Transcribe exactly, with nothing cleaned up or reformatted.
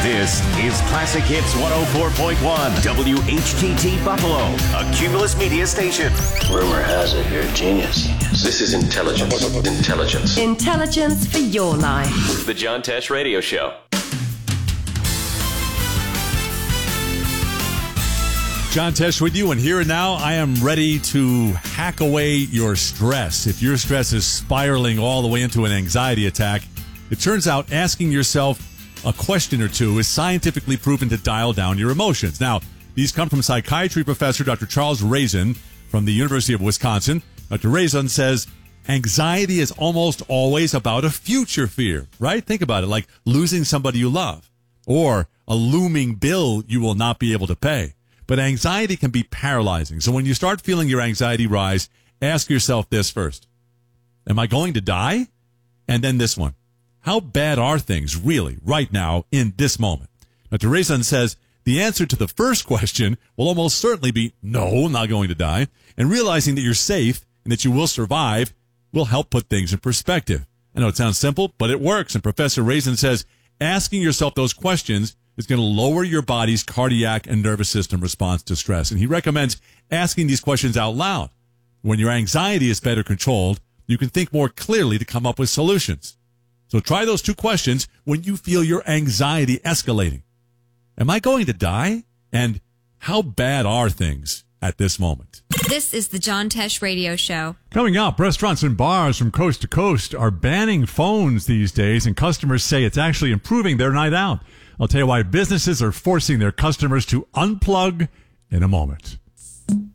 This is Classic Hits one oh four point one, W H T T Buffalo, a Cumulus Media station. Rumor has it you're a genius. This is intelligence. Intelligence. Intelligence for your life. The John Tesh Radio Show. John Tesh with you, and here and now I am ready to hack away your stress. If your stress is spiraling all the way into an anxiety attack, it turns out asking yourself a question or two is scientifically proven to dial down your emotions. Now, these come from psychiatry professor Doctor Charles Raison from the University of Wisconsin. Doctor Raison says anxiety is almost always about a future fear, right? Think about it, like losing somebody you love or a looming bill you will not be able to pay. But anxiety can be paralyzing. So when you start feeling your anxiety rise, ask yourself this first. Am I going to die? And then this one. How bad are things really right now in this moment? Doctor Raison says the answer to the first question will almost certainly be no, I'm not going to die. And realizing that you're safe and that you will survive will help put things in perspective. I know it sounds simple, but it works. And Professor Raison says asking yourself those questions is going to lower your body's cardiac and nervous system response to stress. And he recommends asking these questions out loud. When your anxiety is better controlled, you can think more clearly to come up with solutions. So try those two questions when you feel your anxiety escalating. Am I going to die? And how bad are things at this moment? This is the John Tesh Radio Show. Coming up, restaurants and bars from coast to coast are banning phones these days, and customers say it's actually improving their night out. I'll tell you why businesses are forcing their customers to unplug in a moment.